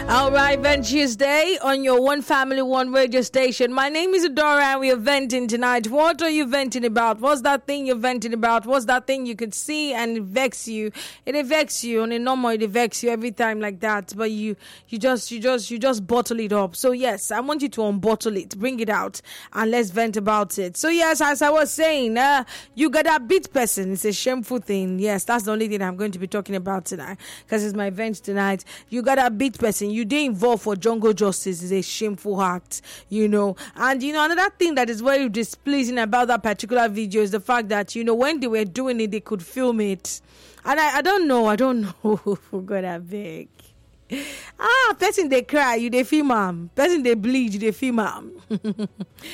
All right, Vent Tuesday on your One Family, One radio station. My name is Adora and we are venting tonight. What are you venting about? What's that thing you're venting about? What's that thing you could see and it vexes you? It affects you on a normal, it affects you every time like that. But you just bottle it up. So yes, I want you to unbottle it, bring it out, and let's vent about it. So yes, as I was saying, you gotta beat person. It's a shameful thing. Yes, that's the only thing I'm going to be talking about tonight because it's my vent tonight. You gotta beat person. You did involve for jungle justice is a shameful act, And another thing that is very displeasing about that particular video is the fact that, when they were doing it, they could film it. And I don't know. For God, I beg. Person they cry, you they film them. Person they bleed, you they film them.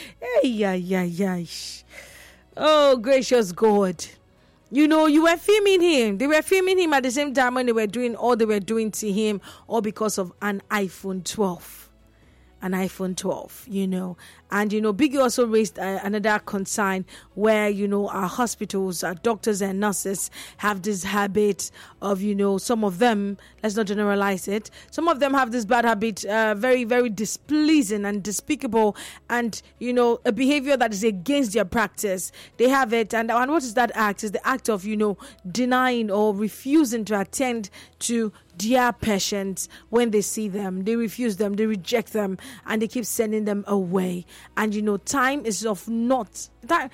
Hey. Oh, gracious God. You were filming him. They were filming him at the same time when they were doing all they were doing to him, all because of an iPhone 12. An iPhone 12, And, Biggie also raised another concern where, our hospitals, our doctors and nurses have this habit of, some of them, let's not generalize it, some of them have this bad habit, very, very displeasing and despicable and, a behavior that is against their practice. They have it. And what is that act? It's the act of, denying or refusing to attend to dear patients when they see them. They refuse them, they reject them, and they keep sending them away. And time is not,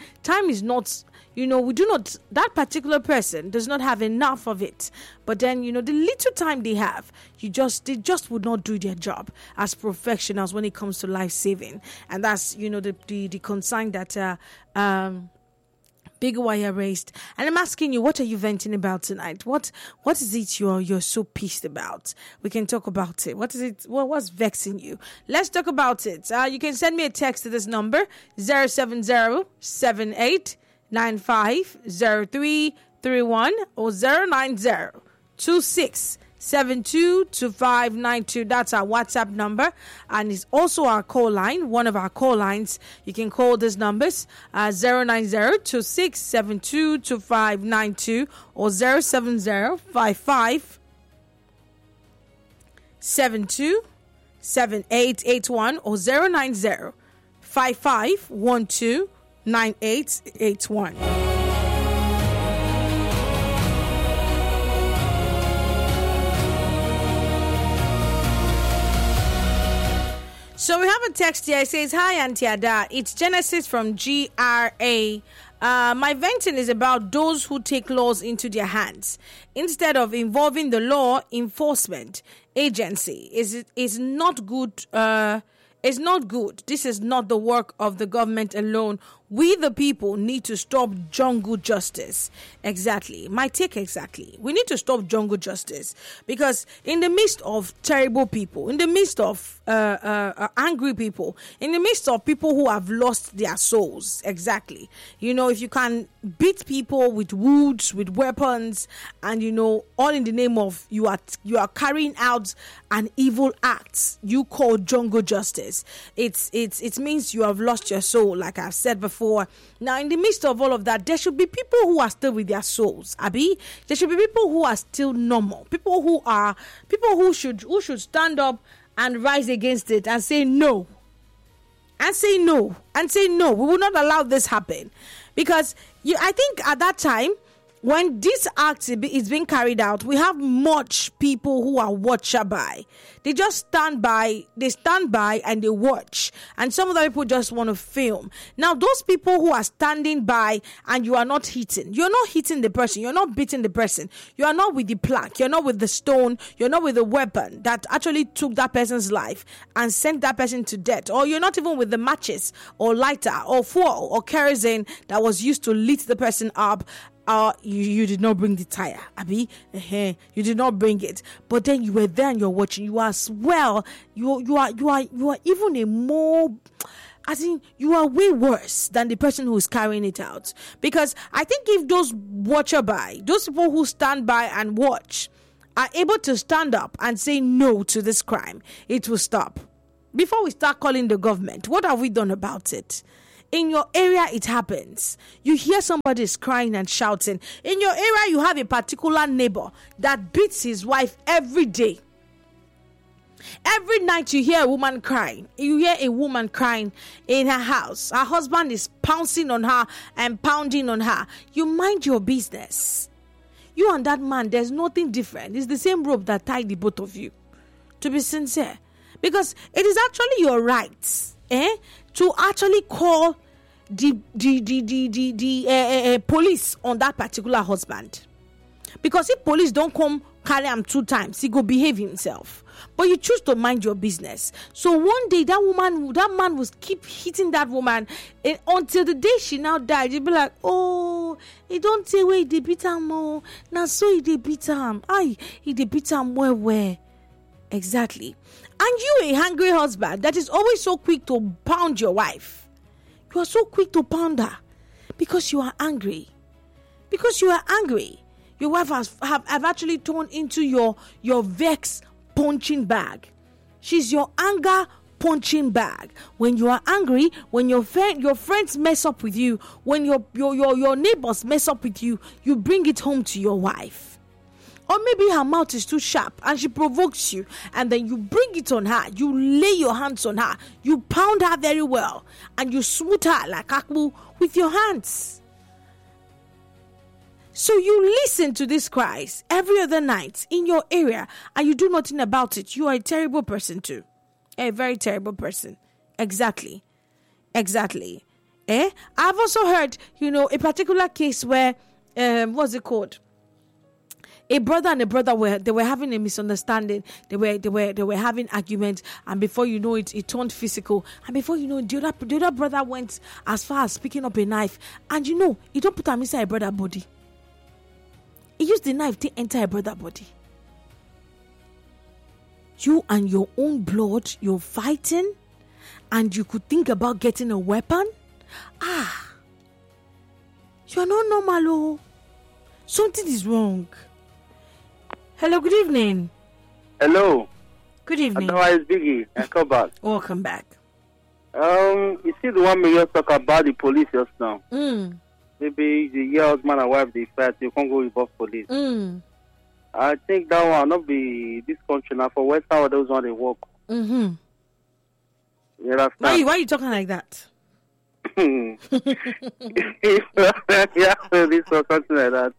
we do not, that particular person does not have enough of it. But then, the little time they have, they just would not do their job as professionals when it comes to life saving. And that's, the concern that Big Wire raised. And I'm asking you, what are you venting about tonight? What is it you're so pissed about? We can talk about it. What is it? What's vexing you? Let's talk about it. You can send me a text to this number 070-7895-0331 or 090-2672-2592. That's our WhatsApp number, and it's also our call line, one of our call lines. You can call these numbers 090-2672-2592 or 070-55-72-7881 or 090-55-12-9881. So we have a text here. It says, "Hi, Auntie Ada. It's Genesis from GRA. My venting is about those who take laws into their hands instead of involving the law enforcement agency. Is not good. It's not good. This is not the work of the government alone. We, the people, need to stop jungle justice." Exactly. My take exactly. We need to stop jungle justice because in the midst of terrible people, in the midst of angry people, in the midst of people who have lost their souls, exactly. If you can beat people with woods, with weapons, and all in the name of you are carrying out an evil act you call jungle justice. It means you have lost your soul, like I've said before. Now, in the midst of all of that, there should be people who are still with their souls, Abi. There should be people who are still normal, people who should stand up and rise against it and say no. We will not allow this happen, because I think at that time, when this act is being carried out, we have much people who are watcher by. They just stand by and they watch. And some of the people just want to film. Now, those people who are standing by and you're not hitting the person, you're not beating the person, you are not with the plank, you're not with the stone, you're not with the weapon that actually took that person's life and sent that person to death, or you're not even with the matches or lighter or fuel or kerosene that was used to lit the person up. You did not bring the tire, Abi. You did not bring it, but then you were there and you're watching. You are as well. You are even a more, as in, you are way worse than the person who is carrying it out. Because I think if those those people who stand by and watch, are able to stand up and say no to this crime, it will stop. Before we start calling the government, what have we done about it? In your area, it happens. You hear somebody is crying and shouting. In your area, you have a particular neighbor that beats his wife every day. Every night you hear a woman crying. You hear a woman crying in her house. Her husband is pouncing on her and pounding on her. You mind your business. You and that man, there's nothing different. It's the same rope that tied the both of you. To be sincere. Because it is actually your right to actually call the police on that particular husband. Because if police don't come carry him 2 times, he go behave himself. But you choose to mind your business. So one day that man will keep hitting that woman until the day she now died. You'll be like, oh, he don't say where he beat him more. Now so he beat him. He beat him where. Exactly. And you, a hungry husband that is always so quick to pound your wife. You are so quick to pound her because you are angry. Because you are angry. Your wife have actually turned into your vex punching bag. She's your anger punching bag. When you are angry, when your friends mess up with you, when your neighbors mess up with you, you bring it home to your wife. Or maybe her mouth is too sharp and she provokes you, and then you bring it on her. You lay your hands on her. You pound her very well, and you swoot her like akpu with your hands. So you listen to these cries every other night in your area, and you do nothing about it. You are a terrible person too. A very terrible person. Exactly. I've also heard, a particular case where, what's it called? A brother and a brother were having a misunderstanding. They were having arguments, and before you know it, it turned physical. And before you know it, the other brother went as far as picking up a knife. And he don't put him inside a brother body. He used the knife to enter a brother body. You and your own blood, you're fighting, and you could think about getting a weapon. You are not normal. Oh. Something is wrong. Hello, good evening. Hello. Good evening. Otherwise, Biggie, and come back. Welcome back. You see the one we just talk about the police just now. Maybe the husband and wife they fight, you can't go involve police. I think that one not be this country now for Western or those one they work. You understand? Why are you talking like that? Yeah, this or something like that.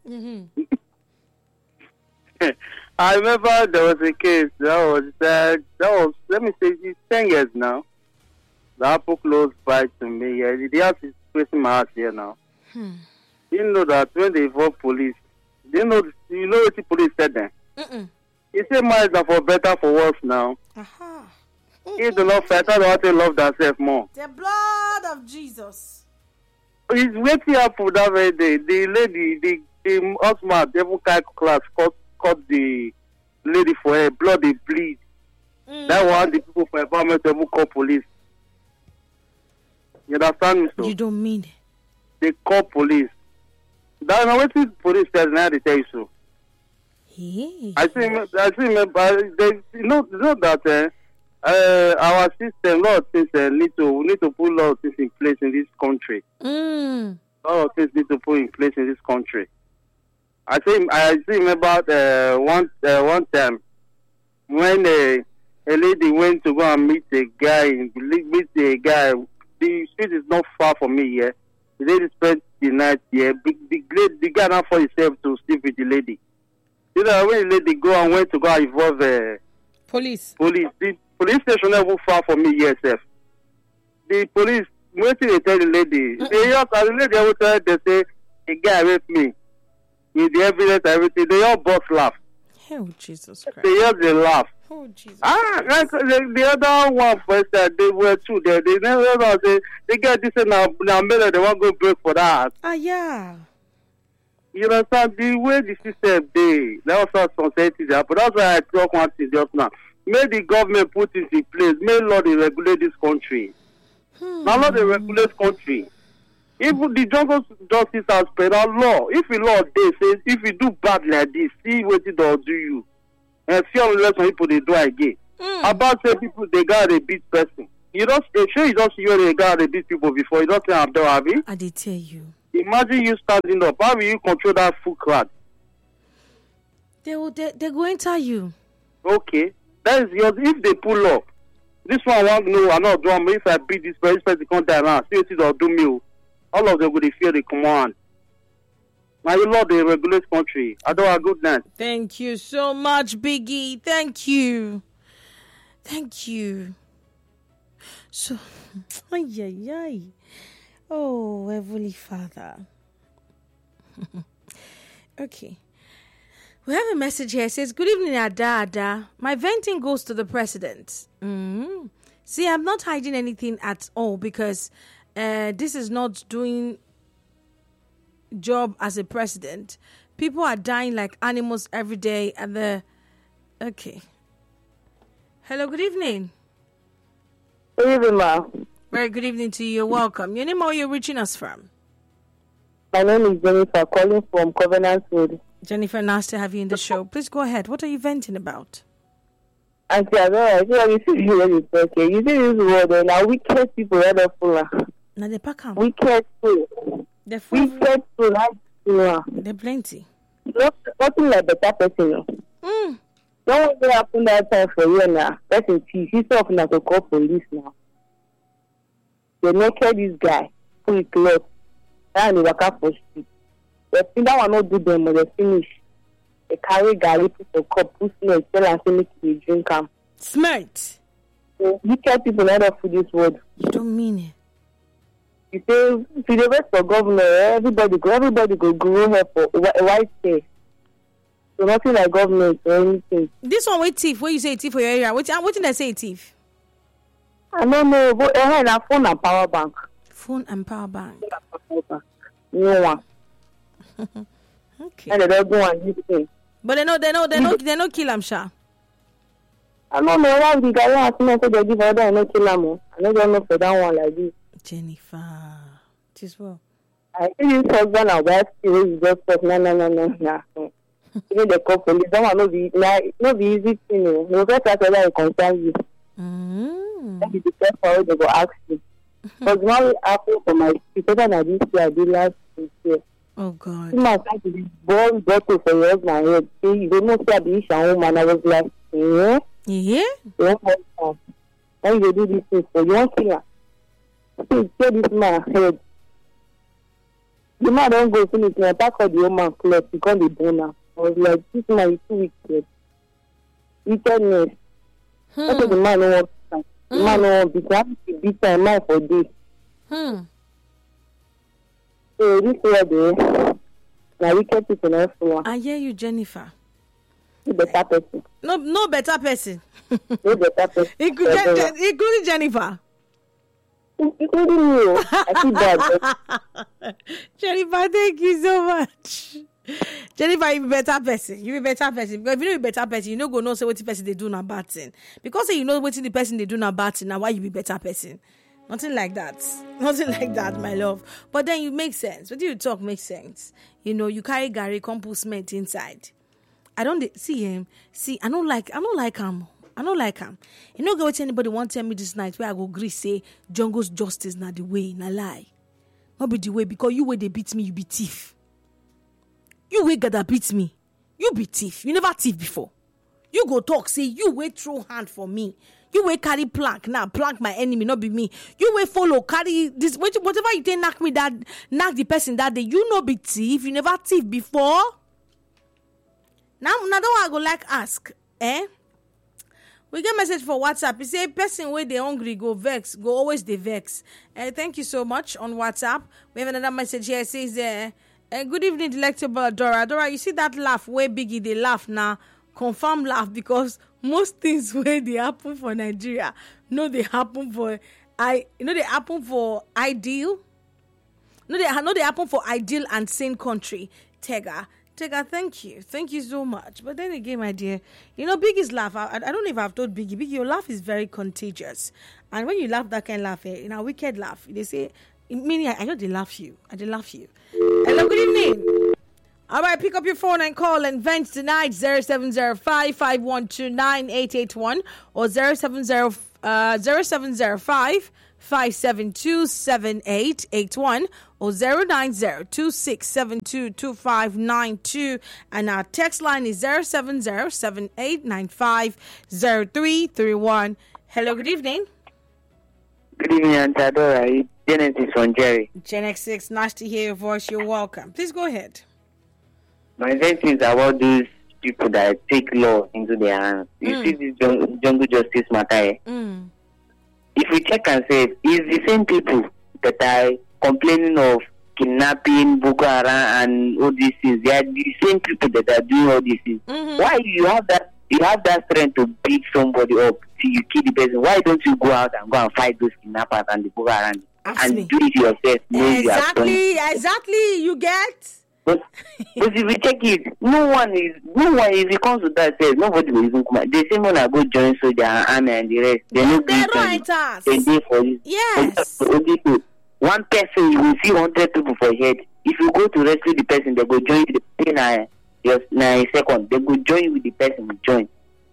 I remember there was a case that was let me say it's 10 years now. The apple close by to me. Yeah, the house is facing my house here now. You know that when they involve police, you know what the police said then? He said marriage are for better for worse now. He do not fight, I want to love themselves more. The blood of Jesus. It's waiting up for that very day. The lady, the husband, devil class cut the lady for her, blood they bleed. That one the people for environment devil call police. You understand me, so? You don't mean it. They call police. That's not what the police says now. They tell you so. Hey. I see. Remember, you know that our system, lot of things need to put a lot of things in place in this country. A lot of things need to put in place in this country. I remember one time when a lady went to go and meet a guy. The street is not far from me here. The lady spent the night here. The guy now for himself to sleep with the lady. You know, when the lady went to go and involve police. The police station never far from me here, sir. The police, when they tell the lady, the lady will tell her, they say, the guy raped me. With the evidence, everything, they all both laugh. Oh, Jesus Christ. They laugh. Oh, Jesus. Like the other one, for instance, they were too there. They never say, they get this now, they won't go break for that. Yeah. You understand? The way the system, that was some society there. But that's why I talk one thing just now. May the government put it in place. May law they regulate this country. Now law they regulate country. If the justice has spread out law, if a law they say if you do bad like this, see what it does do you. And see how less people they do again. About say people they got a beat person. You don't see when they got a beat people before. You don't say I'm done, have you? I did tell you. Imagine you standing up. How will you control that full crowd? They go enter you. Okay. That is yours. If they pull up, this one won't know. I'm not doing. If I beat this person come down now, see what they'll do me. All of them will fear the command. Now you love the regulate country. I don't have good night. Thank you so much, Biggie. Thank you. So, ay. Oh, Heavenly Father. Okay. We have a message here. It says, good evening, Ada. My venting goes to the president. Mm-hmm. See, I'm not hiding anything at all because this is not doing job as a president. People are dying like animals every day at the... Okay. Hello, good evening. Good evening, ma. Very good evening to you. You're welcome. Your name or you're reaching us from? My name is Jennifer, calling from Covenant Road. Jennifer, nice to have you in the show. Please go ahead. What are you venting about? Auntie, I see you talking. You see this word, now wicked people are the fool. Now they pack them. Wicked people. They're full. Wicked people. They're plenty. Nothing like better person. Don't want happen that time for you now. That's a cheese. He's off now to call police now. They naked this guy. Put his clothes. And he walk out for street. They think that one not do them when they finish. They carry Gary, put a cup, put snow, tell and say make you drink them. Smart. So, wicked people never for this word. You don't mean it. You say, to the rest of governor, everybody go grow here for a white hair. So nothing like government or anything. This one with thief, what you say thief for your area? What did I say thief? I don't know, but I have phone and power bank. Phone and power bank. No one. Okay. And they don't do anything. But they know kill him, Sha. I don't know why the guy has not said they give order and no kill him. I don't know for that one like this. Jennifer. Just well. I see this husband and wife is just talk no. Even the call police, that one no be easy thing. No first ask whether it concerns you. Then you be careful they go ask you. Because now it happened for my sister and I didn't see I did last year. Oh God. You must have to be born bottle for your husband head. See, you don't know see I be a woman. I was like, yeah? Yeah? When you do this thing for you won't kill her. See, this man head. The man don't go finish and attack all the woman clothes because they burn her. I was like, this man is too wicked. Wickedness. That's what the man don't want. The man don't want because he beat her man for days. So this way there, now wicked people not for. I hear you, Jennifer. Better person. No better person. No better person. Including Jennifer. Including you. I see that. Jennifer, thank you so much. Jennifer, you be better person. You be better person. Because if you know you be better person, you know go know say what the person they do na bad thing. Because you know what the person they do na bad thing, now why you be better person? Nothing like that. Nothing like that, my love. But then you make sense. What do you talk makes sense? You know, you carry Gary compost cement inside. I don't see him. See, I don't like him. I don't like him. You know, go what anybody want to tell me this night where I go agree say Jungo's justice not the way, na lie. Not be the way because you way they beat me, you be thief. You way gotta beat me, you be thief. You never thief before. You go talk say you way throw hand for me. You way carry plank now, plank my enemy, not be me. You way follow carry this whatever you take knock the person that day. You no be thief. You never thief before. Now that one I go like ask, We get message for WhatsApp. You say person where they hungry go vex, go always they vex. Thank you so much on WhatsApp. We have another message here. It says good evening, delectable Dora. Dora, you see that laugh where Biggie they laugh now? Confirm laugh because most things where they happen for Nigeria, they happen for they happen for ideal. They happen for ideal and sane country. Tega, thank you so much. But then again, my dear, Biggie's laugh. I don't know if I've told Biggie, your laugh is very contagious, and when you laugh that kind of laugh, wicked laugh, they say, meaning I know they laugh you. Hello, good evening. All right, pick up your phone and call and vent tonight. 0705-512-9881 or 0705 0705 572 7881 or 09026722592, and our text line is 07078950331. Hello, good evening. Good evening, Auntie Adora. Genesis from Jerry. Gen X6, nice to hear your voice. You're welcome. Please go ahead. My thing is about those people that take law into their hands. You see this jungle justice matter. If we check and say, it's the same people that are complaining of kidnapping, Boko Haram, and all these things. They are the same people that are doing all these things. Why do you have that? You have that strength to beat somebody up till you kill the person. Why don't you go out and go and fight those kidnappers and the Boko Haram and do it yourself? Exactly. You get. But if we check it, no one, if it comes to that, says nobody will even come out. The same one I go join soldier and army and the rest. They no They're writers. They do for you. Yes. One person, you will see 100 people for head. If you go to rescue the person, they go join you in a second. They go join you with the person you join.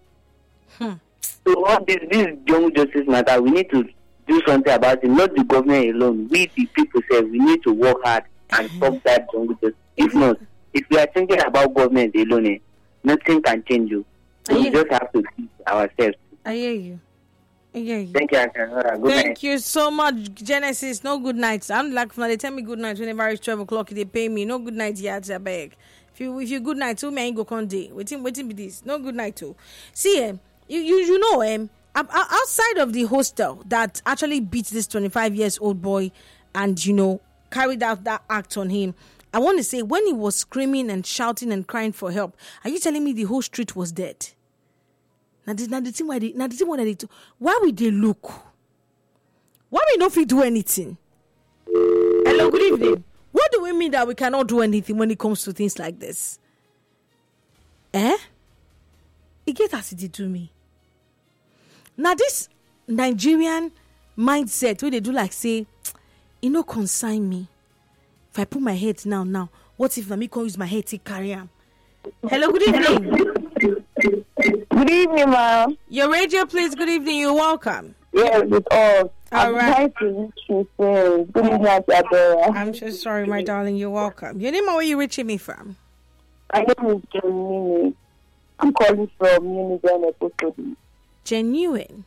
So all this young justice matter, we need to do something about it. Not the government alone. We the people say we need to work hard and stop that jungle justice. If not, if we are thinking about government alone, nothing can change you. So we just have to teach ourselves. I hear you. Thank you, Auntie. Thank you so much, Genesis. No good nights. I'm like, they tell me good night whenever it's 12 o'clock. They pay me. No good night yet, I beg. If you good night, who may go con day? Waiting be this. No good night too. See, you know, outside of the hostel that actually beat this 25 years old boy and carried out that act on him, I want to say, when he was screaming and shouting and crying for help, are you telling me the whole street was dead? Now the thing why they why would they look? Why we not fit do anything? Hello, good evening. What do we mean that we cannot do anything when it comes to things like this? It get as it to me. Now this Nigerian mindset where they do like say, consign me. If I put my head now, what if me can use my head to carry him? Hello, good evening. Good evening, ma'am. Your radio, please. Good evening. You're welcome. Yes, it's all. All right. Good evening, Adora. I'm so sorry, my darling. You're welcome. Your name or where you reaching me from? My name is Genuine. I'm calling from Unigen. Genuine.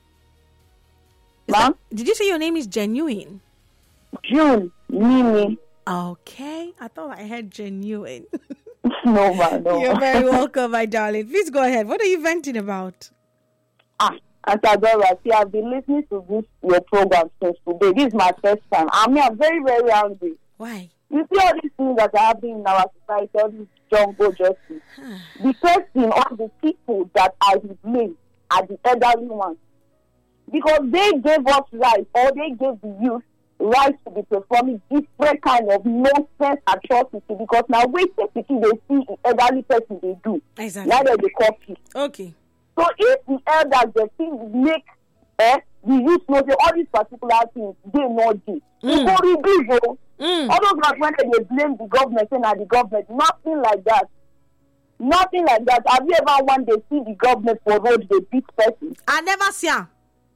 Ma'am? Did you say your name is Genuine? June, Mimi. Okay. I thought I heard genuine. No, ma'am, no. You're very welcome, my darling. Please go ahead. What are you venting about? Adora, see, I've been listening to your program since today. This is my first time. I'm very, very angry. Why? You see all these things that are happening in our society, all these jungle justice. The person, all the people that are his blame are the elderly ones. Because they gave us rights, or they gave the youth rights to be performing different kind of nonsense atrocity. Because now wait till they see the elderly person they do. Exactly. Now they copy. Okay. So if the elders, the things make the youth know that all these particular things, they not do. All those ones when they blame the government, saying the government, nothing like that. Nothing like that. Have you ever one day see the government for road, they beat person? I never see her.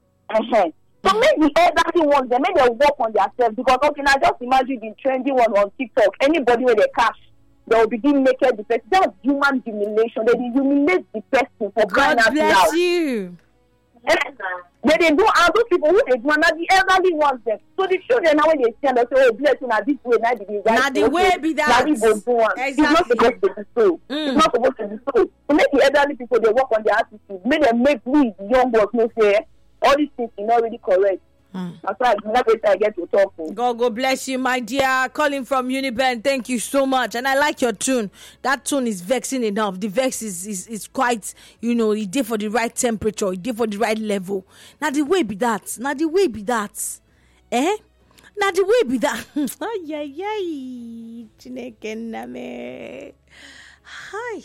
So make the elderly ones, they make them work on themselves. Because, okay, now just imagine the trendy one on TikTok. Anybody with a cash, they will begin naked the person. That's human humiliation. They humiliate the person for crying out loud. God bless you. They do, and those people who they do, and the elderly ones them. So the children now when they stand, they say, oh, bless you, now this way, now the right. Now the way be that. Now we go do one. Exactly. It's not supposed to be so. It's not supposed to be so. To make the elderly people, they work on their attitude. Make them make we, the young ones, no say, all these things are not really correct. That's why I get to talk to. God bless you, my dear. Calling from Uniben. Thank you so much. And I like your tune. That tune is vexing enough. The vex is quite, it did for the right temperature. It did for the right level. Now the way be that. Now the way be that. Hi.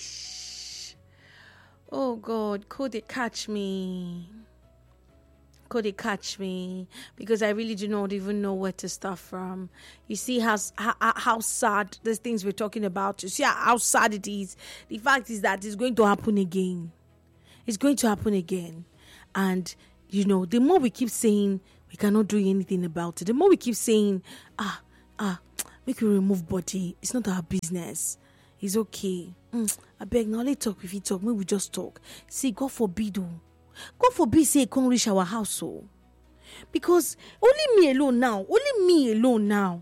Oh God, could it catch me? Could it catch me? Because I really do not even know where to start from. You see how sad these things we're talking about. You see how sad it is. The fact is that it's going to happen again. It's going to happen again. And, the more we keep saying we cannot do anything about it, the more we keep saying, make we remove body. It's not our business. It's okay. I beg now, let's talk. If you talk, maybe we just talk. See, God forbid, God forbid, say, can't reach our house, because only me alone now.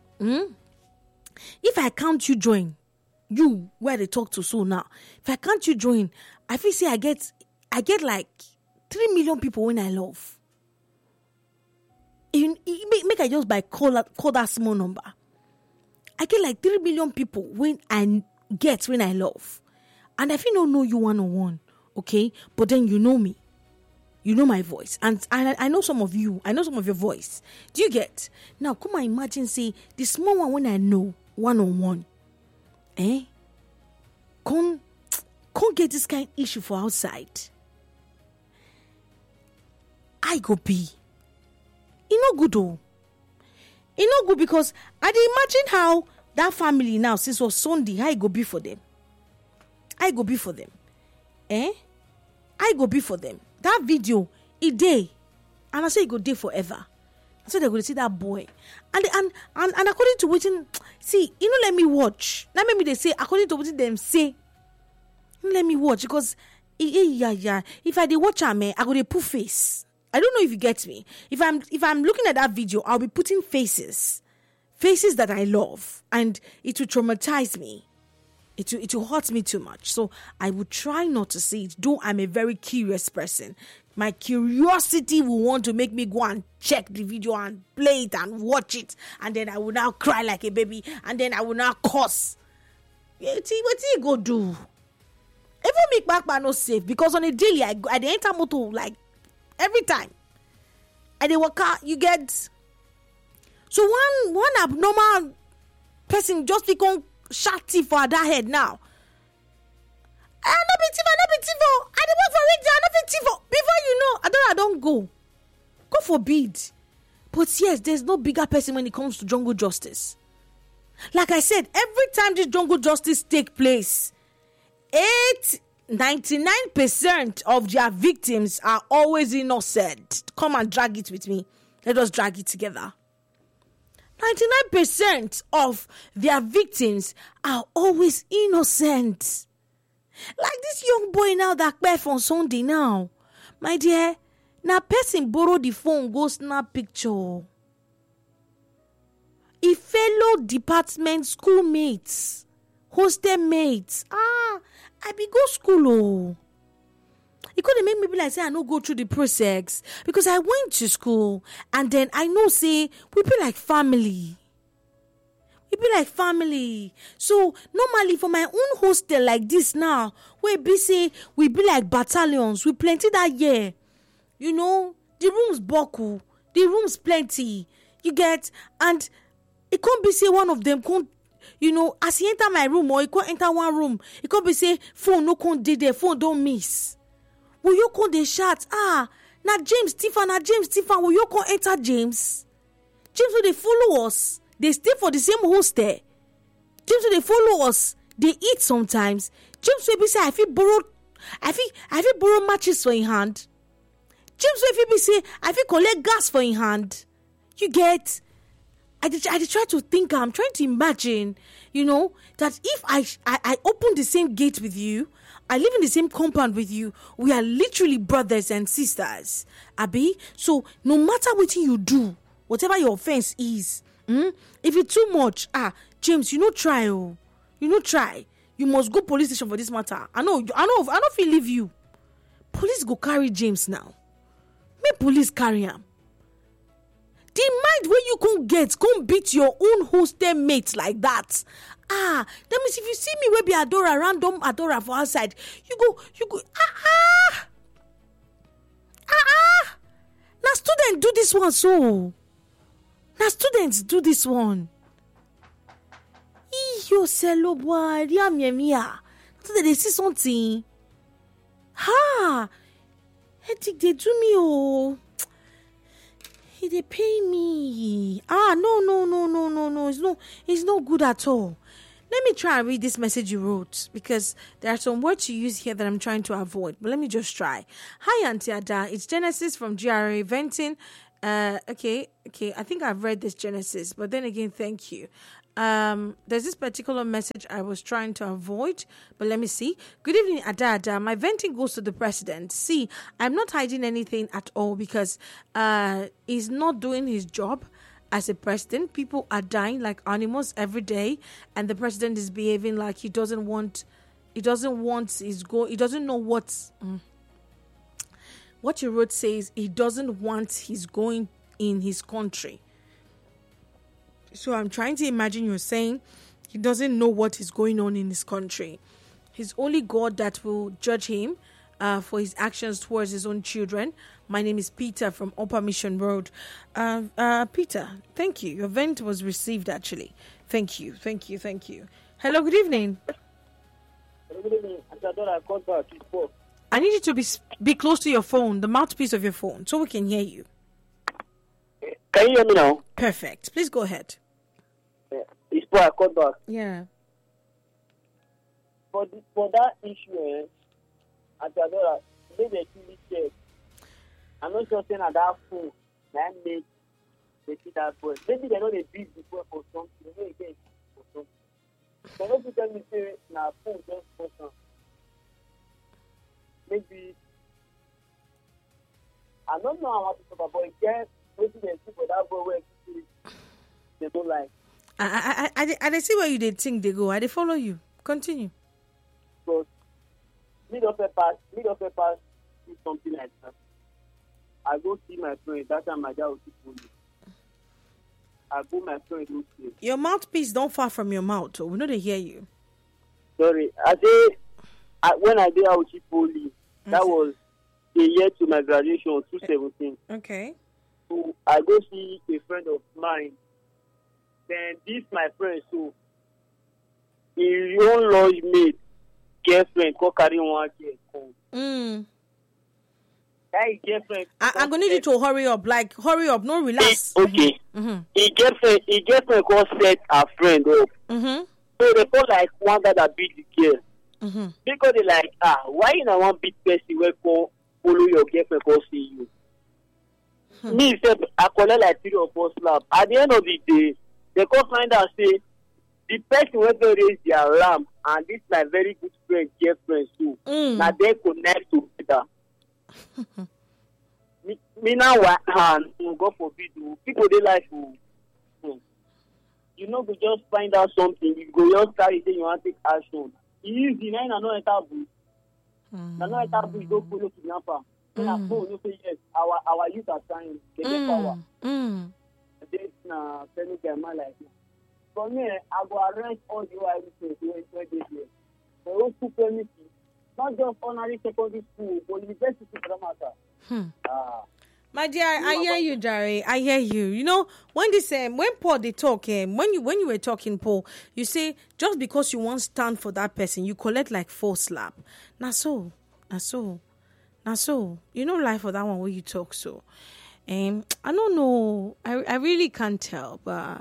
If I can't you join, you where they talk to so now. If I can't you join, I feel say I get like 3 million people when I love. Make I just by call that small number. I get like 3 million people when I love. And I feel don't know you one-on-one, okay? But then you know me. You know my voice. And I know some of you. I know some of your voice. Do you get? Now, come and imagine, say, the small one when I know one-on-one. Can't get this kind of issue for outside. I go be. It no good though. It no good because I dey imagine how that family now, since it was Sunday, how it go be for them. I go be for them. I go be for them. That video, it day. And I say it go day forever. I said they're going to see that boy. And according to what, see, let me watch. Now maybe they say, according to what them say, let me watch because, if I dey watch her, I go dey put face. I don't know if you get me. If I'm looking at that video, I'll be putting faces that I love, and it will traumatize me. It will hurt me too much. So I would try not to see it, though I'm a very curious person. My curiosity will want to make me go and check the video and play it and watch it, and then I will now cry like a baby, and then I will now curse. What you go do? Even make back no safe because on a daily I dey enter motor like every time. And they work out, you get. So one abnormal person just become shouty for that head now. I no be tifo. I dey work for radio, I no be tifo. Before you know, I don't go. God forbid. But yes, there's no bigger person when it comes to jungle justice. Like I said, every time this jungle justice take place, 99% of their victims are always innocent. Come and drag it with me. Let us drag it together. 99% of their victims are always innocent. Like this young boy now that pay on Sunday now. My dear, now person borrow the phone, go snap picture. A fellow department schoolmates, hostel mates. I be go school. It couldn't make me be like say I no go through the process because I went to school and then I know say we be like family. So normally for my own hostel like this now, we be say we be like battalions. We plenty that year. The rooms boku, the rooms plenty. You get, and it can't be say one of them can't. As he enter my room or he can't enter one room, it can't be say phone no can't dey there, phone don't miss. Will you can't dey shout? Now James Stephen, will you can't enter James? James will they follow us? They stay for the same hostel. James will they follow us? They eat sometimes. James will be say I feel borrow matches for in hand. James will be say I feel collect gas for in hand. You get? I try to think. I'm trying to imagine, that if I open the same gate with you, I live in the same compound with you, we are literally brothers and sisters, Abi. So no matter what you do, whatever your offense is, if it's too much, James, try. You must go police station for this matter. I know. If you leave you, police go carry James now. Make police carry him. The mind where you can't beat your own hostel mates like that. That means if you see me where be random Adora for outside, you go. Now students do this one so. Now students do this one. Yo selo boy, mia. They see something. Headache they do me oh. They pay me. No. It's not good at all. Let me try and read this message you wrote, because there are some words you use here that I'm trying to avoid. But let me just try. Hi, Auntie Ada. It's Genesis from GRA Venting. Okay. I think I've read this, Genesis. But then again, thank you. There's this particular message I was trying to avoid, but let me see. Good evening, Ada. My venting goes to the president. See, I'm not hiding anything at all, because he's not doing his job as a president. People are dying like animals every day, and the president is behaving like he doesn't know what you wrote says he doesn't want his going in his country. So I'm trying to imagine you're saying he doesn't know what is going on in his country. He's only God that will judge him for his actions towards his own children. My name is Peter from Upper Mission Road. Peter, thank you. Your vent was received, actually. Thank you. Hello, good evening. Good evening. I need you to be close to your phone, the mouthpiece of your phone, so we can hear you. Can you hear me now? Perfect. Please go ahead. It's Paul. I called back. Yeah. For that issue, Adora, maybe they truly check. I'm not just saying that phone that make they see that point. Maybe they know they beat before for something. They know they get for something. So don't you tell me say na phone just for something. Maybe I don't know how to talk about it. Get what they see for that boy where they don't like. I see where you did think they go. I they follow you. Continue. So middle pass do something like that. I go see my friend. That time my dad was police. I go my friend go see. Your mouthpiece don't far from your mouth, so we know they hear you. Sorry, I say when I did out with police, that was a year to my graduation, 2017. Okay. So I go see a friend of mine. Then this my friend, so his own lodge mate girlfriend go carry one girl. That his girlfriend. I'm gonna need you to hurry up. Like hurry up, no relax. Okay. His girlfriend go set her friend up. So they call like one guy that beat the girl. Because they like, why you not one beat person where go follow your girlfriend go see you? Me said I collect like 3 or 4 slaps. At the end of the day, they go find out say the person where they raise their alarm and this my very good friend girlfriend too. Now they connect together. me now God forbid people they like you know, we just find out something, you go just carry say you want to take action. Easy, now no taboo. No taboo, you don't follow kidnapper. Then I phone, you say yes, our youth are trying, they get power. This na penny gamma like this. For me, I go arrange all the everything where they here. For those two premises, not just ordinary secondary school, but university for matter. My dear, I hear you, Jerry. I hear you. You know, when Paul they talk, when you were talking, Paul, you say just because you won't stand for that person, you collect like 4 slap. Now so. You know, life for that one where you talk so. I don't know. I really can't tell, but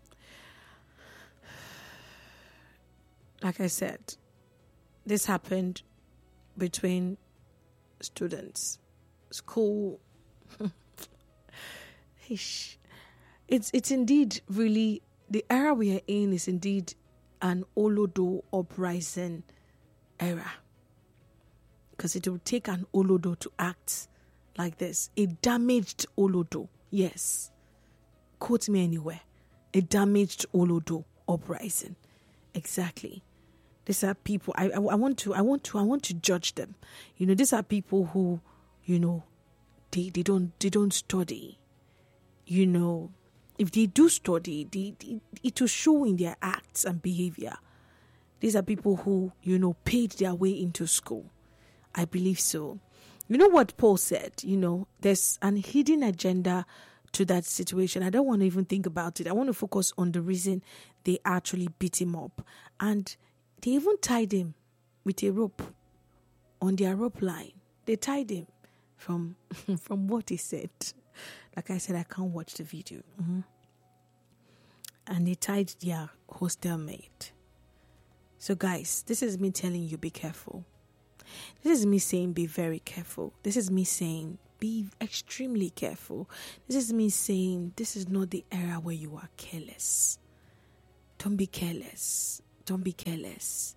like I said, this happened between students, school. It's indeed really the era we are in is indeed an Olodo uprising era, because it will take an Olodo to act like this. A damaged Olodo, yes. Quote me anywhere. A damaged Olodo uprising, exactly. These are people. I want to judge them. You know, these are people who, you know, they don't study. You know, if they do study, it will show in their acts and behavior. These are people who, you know, paid their way into school. I believe so. You know what Paul said? You know, there's an hidden agenda to that situation. I don't want to even think about it. I want to focus on the reason they actually beat him up. And they even tied him with a rope on their rope line. They tied him from what he said. Like I said, I can't watch the video. And they tied their hostel mate. So guys, this is me telling you, be careful. This is me saying, be very careful. This is me saying, be extremely careful. This is me saying, this is not the era where you are careless. Don't be careless. Don't be careless.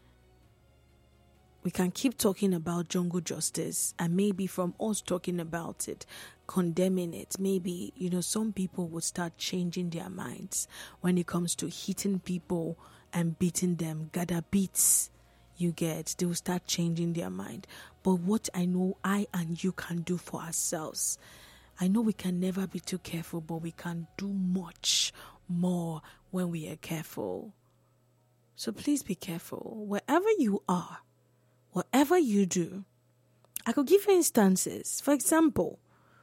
We can keep talking about jungle justice, and maybe from us talking about it, condemning it, maybe, some people would start changing their minds when it comes to hitting people and beating them. Gather beats, they will start changing their mind. But what I know I and you can do for ourselves, I know we can never be too careful, but we can do much more when we are careful. So please be careful. Wherever you are, whatever you do, I could give you instances. For example,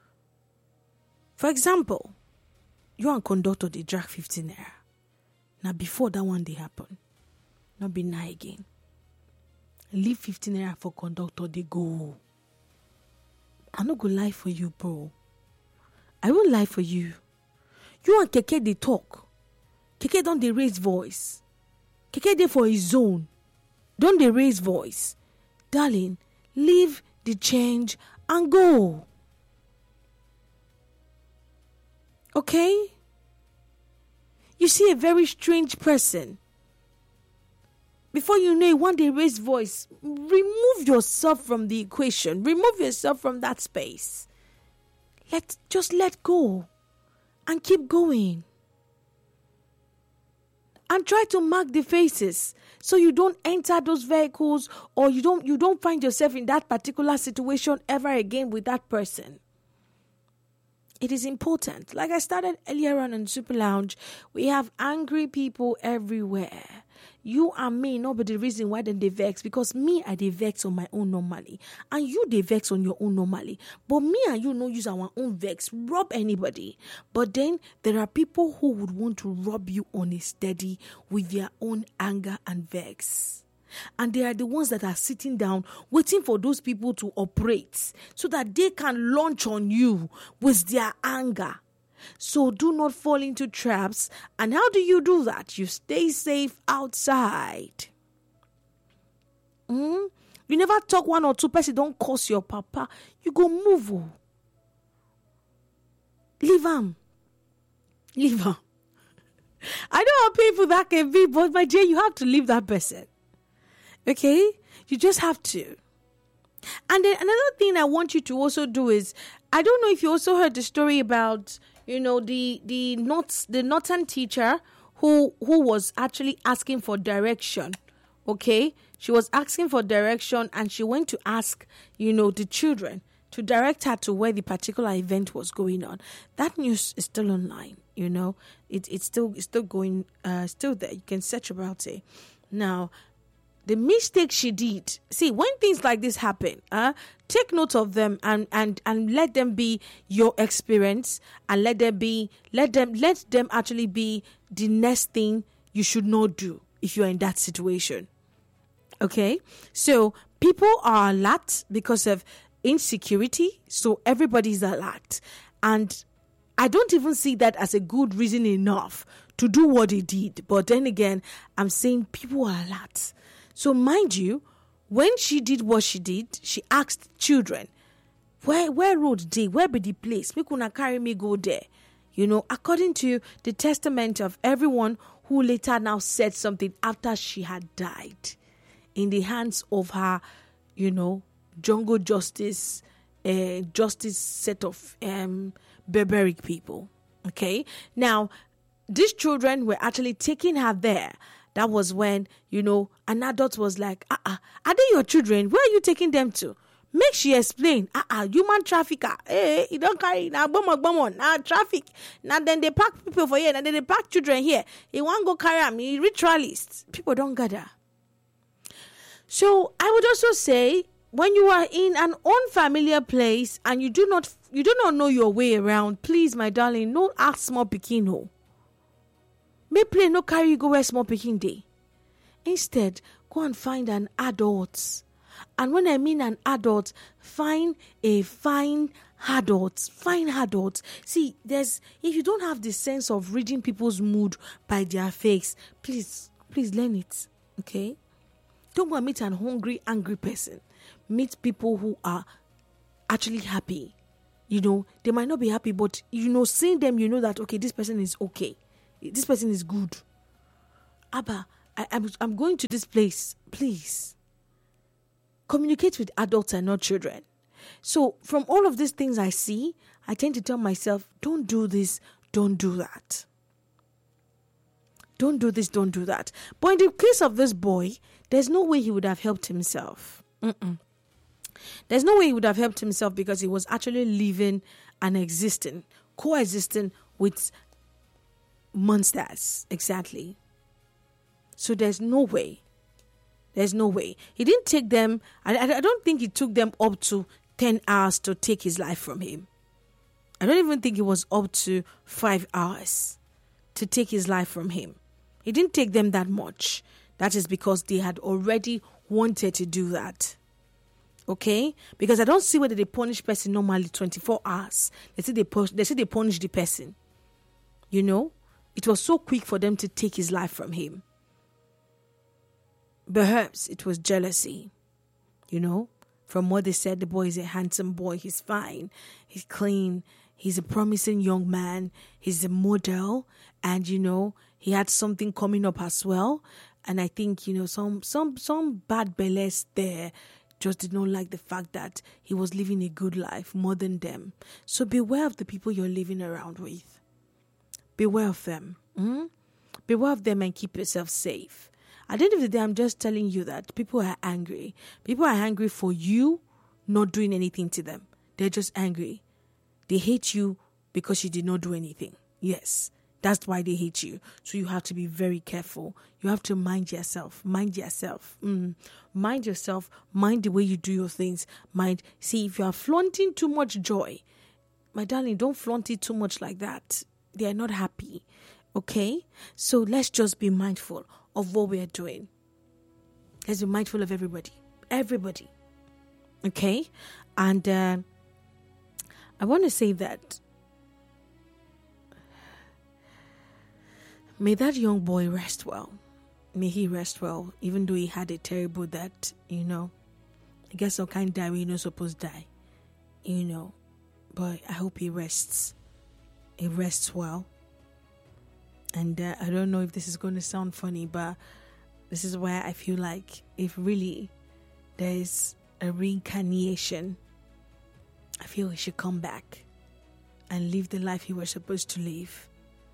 you and conductor, they drag 15 naira. Now before that one they happen, not be now again. Leave 15 naira for conductor, they go. I no go lie for you, bro. I won't lie for you. You and Keke, they talk. Keke don't they raise voice. Keke they for his zone. Don't they raise voice. Darling, leave the change and go. Okay? You see a very strange person. Before you know it, one day raise voice. Remove yourself from the equation. Remove yourself from that space. Just let go. And keep going. And try to mark the faces so you don't enter those vehicles, or you don't find yourself in that particular situation ever again with that person. It is important. Like I started earlier on in Super Lounge, we have angry people everywhere. You and me, not be the reason why they vex, because me, I vex on my own normally, and you vex on your own normally. But me and you no use our own vex, rub anybody. But then there are people who would want to rub you on a steady with their own anger and vex. And they are the ones that are sitting down waiting for those people to operate so that they can launch on you with their anger. So do not fall into traps. And how do you do that? You stay safe outside. You never talk one or two person, don't curse your papa. You go move. Leave him. I know how painful that can be, but my dear, you have to leave that person. Okay? You just have to. And then another thing I want you to also do is, I don't know if you also heard the story about, the northern teacher who was actually asking for direction. Okay? She was asking for direction, and she went to ask, the children to direct her to where the particular event was going on. That news is still online, It's still going, still there. You can search about it. Now, the mistake she did, see, when things like this happen, take note of them and let them be your experience, and let them actually be the next thing you should not do if you're in that situation. Okay? So people are alert because of insecurity, so everybody's alert. And I don't even see that as a good reason enough to do what they did. But then again, I'm saying people are alert. So mind you, when she did what she did, she asked children, where road dey, where be the place? Make una carry me go there. According to the testament of everyone who later now said something after she had died in the hands of her, jungle justice set of barbaric people. Okay? Now, these children were actually taking her there. That was when, an adult was like, are they your children? Where are you taking them to? Make she explain. Human trafficker. Hey, you don't carry now. Now traffic. Now then they pack people for here. Now then they pack children here. He won't go carry them. He ritualists. People don't gather. So I would also say, when you are in an unfamiliar place and you do not know your way around, please, my darling, don't ask small pikin no. May play no carry you go where small pikin dey. Instead, go and find an adult. And when I mean an adult, find a fine adult. See, if you don't have the sense of reading people's mood by their face, please learn it. Okay? Don't go and meet an hungry, angry person. Meet people who are actually happy. They might not be happy, but seeing them, that, okay, this person is okay. This person is good. Abba, I'm going to this place. Please. Communicate with adults and not children. So from all of these things I see, I tend to tell myself, don't do this, don't do that. Don't do this, don't do that. But in the case of this boy, there's no way he would have helped himself. There's no way he would have helped himself because he was actually living and coexisting with monsters. Exactly. So there's no way. There's no way. He didn't take them. I don't think he took them up to 10 hours to take his life from him. I don't even think it was up to 5 hours to take his life from him. He didn't take them that much. That is because they had already wanted to do that. Okay? Because I don't see whether they punish person normally 24 hours. They say they punish the person. It was so quick for them to take his life from him. Perhaps it was jealousy. From what they said, the boy is a handsome boy. He's fine. He's clean. He's a promising young man. He's a model. And, he had something coming up as well. And I think, some bad belles there just did not like the fact that he was living a good life more than them. So beware of the people you're living around with. Beware of them. Beware of them and keep yourself safe. At the end of the day, I'm just telling you that people are angry. People are angry for you not doing anything to them. They're just angry. They hate you because you did not do anything. Yes, that's why they hate you. So you have to be very careful. You have to mind yourself. Mind yourself. Mind yourself. Mind the way you do your things. See, if you are flaunting too much joy, my darling, don't flaunt it too much like that. They are not happy. Okay? So let's just be mindful of what we are doing. Let's be mindful of everybody. Everybody. Okay? And I want to say that may that young boy rest well. May he rest well, even though he had a terrible death, I guess some kind die when you're not supposed to die. But I hope he rests. He rests well. And I don't know if this is going to sound funny, but this is where I feel like if really there is a reincarnation, I feel he should come back and live the life he was supposed to live.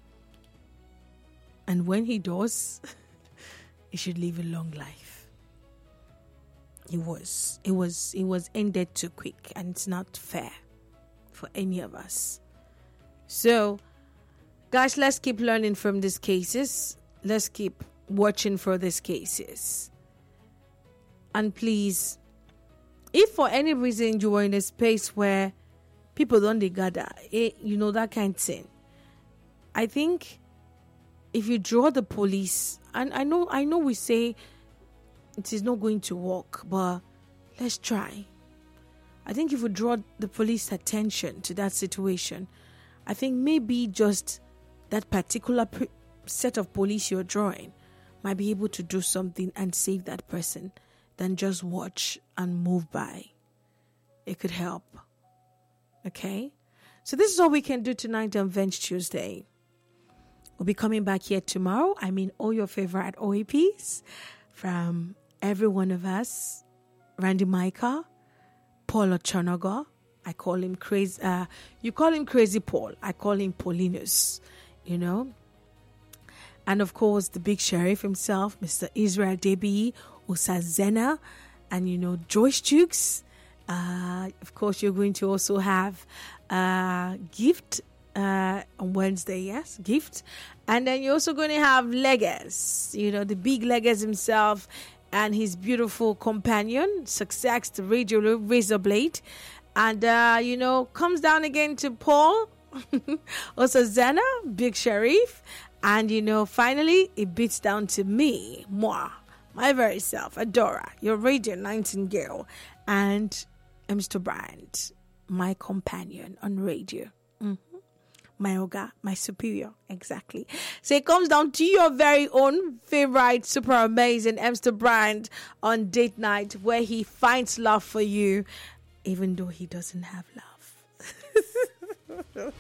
And when he does, he should live a long life. It was ended too quick, and it's not fair for any of us. So, guys, let's keep learning from these cases. Let's keep watching for these cases. And please, if for any reason you are in a space where people don't gather, that kind of thing, I think if you draw the police, and I know we say it is not going to work, but let's try. I think if we draw the police attention to that situation, I think maybe just that particular set of police you're drawing might be able to do something and save that person than just watch and move by. It could help. Okay? So this is all we can do tonight on Venge Tuesday. We'll be coming back here tomorrow. All your favorite OAPs from every one of us. Randy Micah, Paul Ochonogo. I call him crazy. You call him Crazy Paul. I call him Paulinus. And of course, the big sheriff himself, Mr. Israel Debi, Usazena, and Joyce Jukes. Of course, you're going to also have Gift on Wednesday, yes, Gift. And then you're also going to have Legas, the big Legas himself and his beautiful companion, Success, the radio razor blade. And, comes down again to Paul, also Zena, Big Sheriff. And, finally, it beats down to me, moi, my very self, Adora, your radio nightingale, and Mr. Bryant, my companion on radio. my Oga, my superior, exactly. So it comes down to your very own favorite, super amazing Mr. Brand on date night, where he finds love for you, even though he doesn't have love.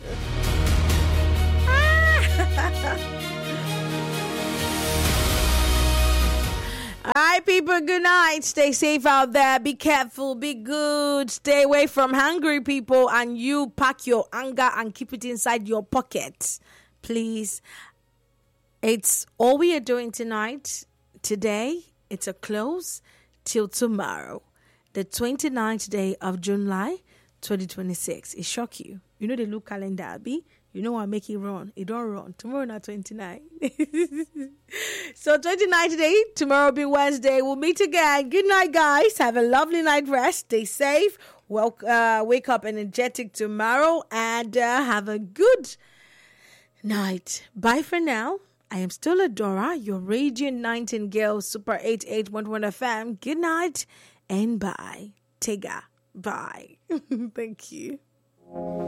All right, people, good night. Stay safe out there. Be careful. Be good. Stay away from hungry people. And you pack your anger and keep it inside your pocket. Please. It's all we are doing tonight. Today, it's a close till tomorrow. The 29th day of July, 2026. It shock you. You know the look calendar, Abby? You know what make it run. It don't run. Tomorrow not 29. So 29 today. Tomorrow will be Wednesday. We'll meet again. Good night, guys. Have a lovely night rest. Stay safe. Wake up energetic tomorrow. And have a good night. Bye for now. I am still Adora, your radiant Nightingale, Super 88.1 FM. Good night and bye. Tega. Bye. Thank you.